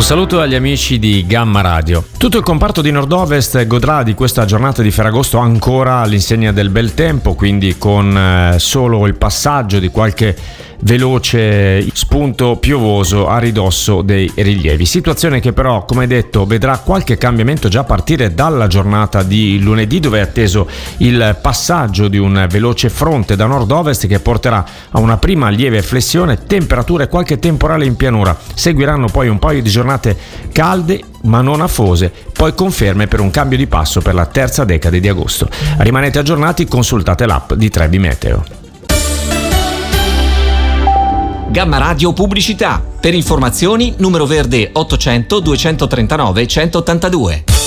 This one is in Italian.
saluto agli amici di Gamma Radio. Tutto il comparto di Nord-Ovest godrà di questa giornata di Ferragosto ancora all'insegna del bel tempo, quindi con solo il passaggio di qualche veloce spunto piovoso a ridosso dei rilievi. Situazione che però, come detto, vedrà qualche cambiamento già a partire dalla giornata di lunedì, dove è atteso il passaggio di un veloce fronte da nord-ovest che porterà a una prima lieve flessione, temperature e qualche temporale in pianura. Seguiranno poi un paio di giornate calde ma non afose, poi conferme per un cambio di passo per la terza decade di agosto. Rimanete aggiornati, consultate l'app di Trebi Meteo. Gamma Radio Pubblicità. Per informazioni numero verde 800 239 182.